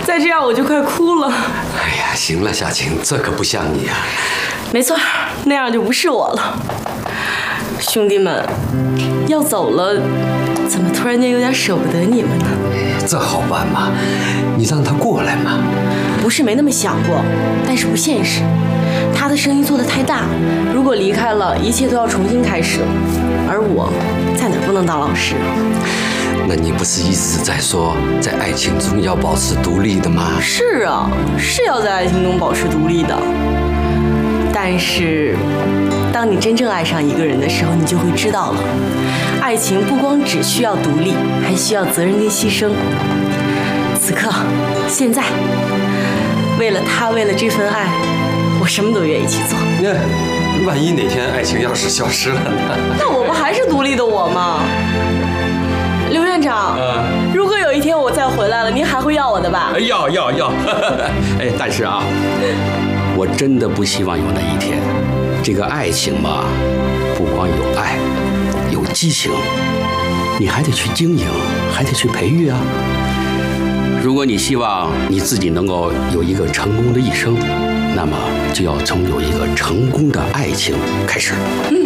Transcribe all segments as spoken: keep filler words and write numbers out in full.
再这样我就快哭了。 哎呀，行了，夏晴，这可不像你啊。 没错，那样就不是我了。兄弟们，要走了，怎么突然间有点舍不得你们呢？ 这好办吗？你让他过来嘛。 不是没那么想过，但是不现实。他的生意做得太大，如果离开了，一切都要重新开始了。而我，在哪儿不能当老师？ 那你不是一直在说，在爱情中要保持独立的吗？ 是啊，是要在爱情中保持独立的。但是，当你真正爱上一个人的时候，你就会知道了，爱情不光只需要独立，还需要责任跟牺牲。此刻，现在，为了他，为了这份爱，我什么都愿意去做。 那万一哪天爱情要是消失了呢？ 那我不还是独立的我吗？刘院长，呃、如果有一天我再回来了，您还会要我的吧？ 要要要！哎，但是啊，我真的不希望有那一天。这个爱情嘛，不光有爱，有激情，你还得去经营，还得去培育啊。如果你希望你自己能够有一个成功的一生，那么就要从有一个成功的爱情开始。嗯。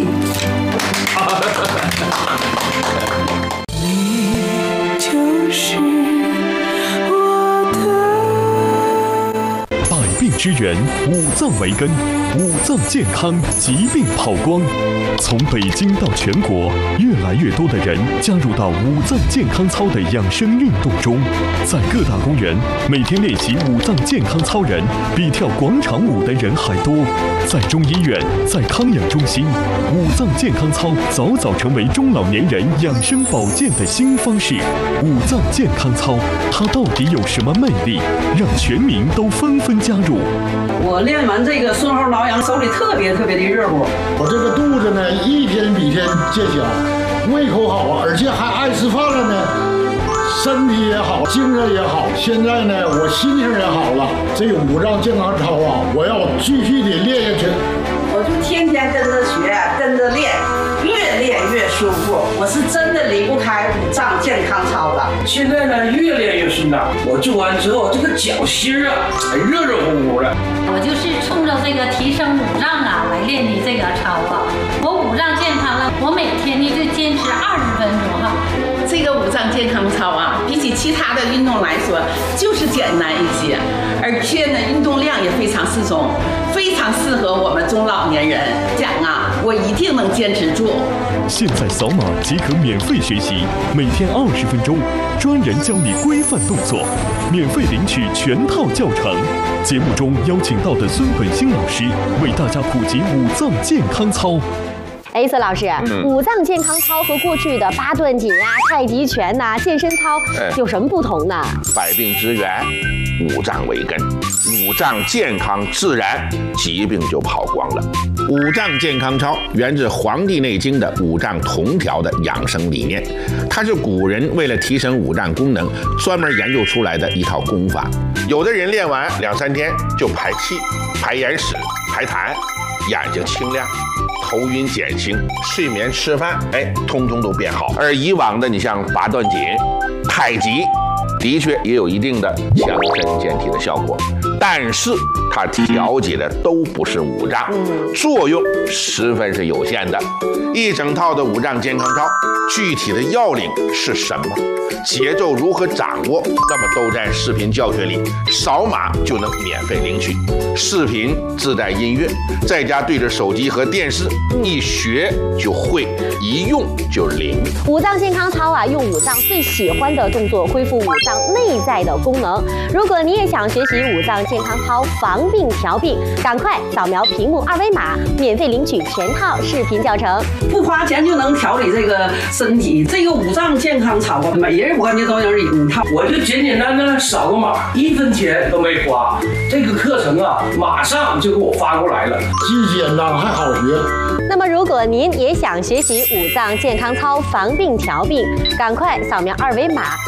你就是我的。百病之源，五脏为根，五脏健康，疾病跑光。从北京到全国，越来越多的人加入到五脏健康操的养生运动中。在各大公园，每天练习五脏健康操人比跳广场舞的人还多。在中医院，在康养中心，五脏健康操早早成为中老年人养生保健的新方式。五脏健康操，它到底有什么魅力，让全民都纷纷加入？ 我练完这个顺后挠痒，手里特别特别的热乎。 我这个肚子呢，一天比一天见小，胃口好，而且还爱吃饭了呢，身体也好，精神也好。现在呢，我心情也好了。这五脏健康操啊，我要继续的练下去。 我就天天跟着学，跟着练，越练越舒服。我是真的离不开五脏健康操了。 现在呢，越练越顺当。我做完之后，这个脚心啊，还热热乎乎的。 我就是冲着这个提升五脏啊来练的这个操啊。我五脏健康了，我每天呢就坚持二十分钟哈。 这个五脏健康操啊，比起其他的运动来说，就是简单一些，而且呢，运动量也非常适中，非常适合我们中老年人。讲啊，我一定能坚持住。 现在扫码即可免费学习，每天二十分钟，专人教你规范动作，免费领取全套教程。节目中邀请到的孙本兴老师为大家普及五脏健康操。 哎，孙老师，嗯、五脏健康操和过去的八段锦啊、太极拳呐、啊、健身操有什么不同呢？ 百病之源，五脏为根，五脏健康自然，疾病就跑光了。五脏健康操源自《黄帝内经》的五脏同调的养生理念，它是古人为了提升五脏功能专门研究出来的一套功法。有的人练完两三天就排气、排眼屎、排痰，眼睛清亮，头晕减轻，睡眠吃饭，哎，通通都变好。而以往的你像八段锦、太极，的确也有一定的强身健体的效果，但是它调节的都不是五脏，作用十分是有限的。一整套的五脏健康操，具体的要领是什么，节奏如何掌握，那么都在视频教学里，扫码就能免费领取。视频自带音乐，在家对着手机和电视，一学就会，一用就灵。 五脏健康操啊，用五脏最喜欢的动作恢复五脏内在的功能。如果你也想学习五脏健康操防病调病，赶快扫描屏幕二维码，免费领取全套视频教程。 不花钱就能调理这个身体，这个五脏健康操啊，每人我感觉都能领一套。 我就简简单单扫个码，一分钱都没花。这个课程啊，马上就给我发过来了， 既简单还好学。 那么，如果您也想学习五脏健康操防病调病，赶快扫描二维码。